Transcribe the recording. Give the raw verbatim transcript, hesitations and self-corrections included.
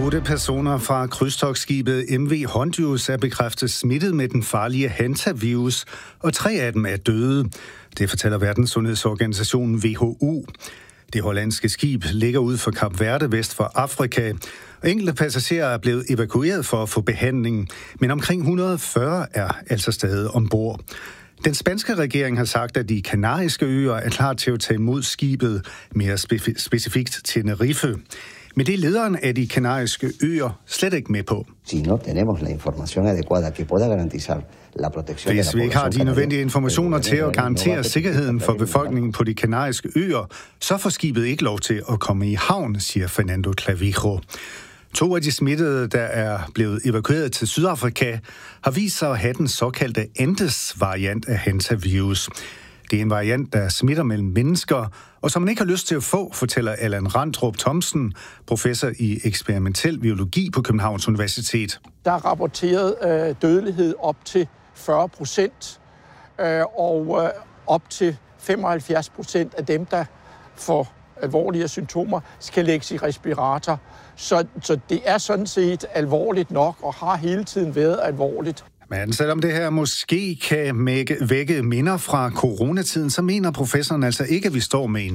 Otte personer fra krydstogtskibet M V Hondius er bekræftet smittet med den farlige hantavirus, og tre af dem er døde. Det fortæller Verdenssundhedsorganisationen W H O. Det hollandske skib ligger ud for Kap Verde vest for Afrika. Enkelte passagerer er blevet evakueret for at få behandling, men omkring et hundrede og fyrre er altså stadig ombord. Den spanske regering har sagt, at de kanariske øer er klar til at tage imod skibet, mere spef- specifikt Tenerife. Men det er lederen af de kanariske øer slet ikke med på. Hvis vi ikke har de nødvendige informationer til at garantere sikkerheden for befolkningen på de kanariske øer, så får skibet ikke lov til at komme i havn, siger Fernando Clavijo. To af de smittede, der er blevet evakueret til Sydafrika, har vist sig at have den såkaldte Andes-variant af hantavirus. Det er en variant, der smitter mellem mennesker, og som man ikke har lyst til at få, fortæller Allan Randrup Thomsen, professor i eksperimentel biologi på Københavns Universitet. Der er rapporteret øh, dødelighed op til fyrre procent, øh, og øh, op til femoghalvfjerds procent af dem, der får alvorlige symptomer, skal lægges i respirator. Så, så det er sådan set alvorligt nok, og har hele tiden været alvorligt. Men selvom det her måske kan vække minder fra coronatiden, så mener professoren altså ikke, at vi står med en